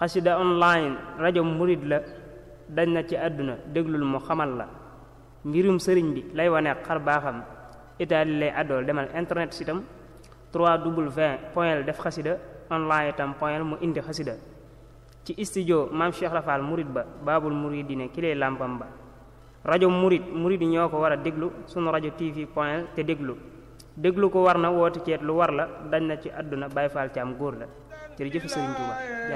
xasida online rajo murid la dañ na ci àdduna déglul mu xamal la mbirum sëriñ bi lay wane xar baaxam itaali lay àddool demal internet sitam 3w def xasida online itam mu indi xasida ci studio maam Cheikh Rafal murid ba baabul muridine ki lay làmpam ba rajo murid yi ñoo ko war a déglu sunu rajo tv te déglu ko war na woote ceet lu war la dañ na ci àdduna Baay Faal ci am góor la jërëjëf Sëriñ Tuuba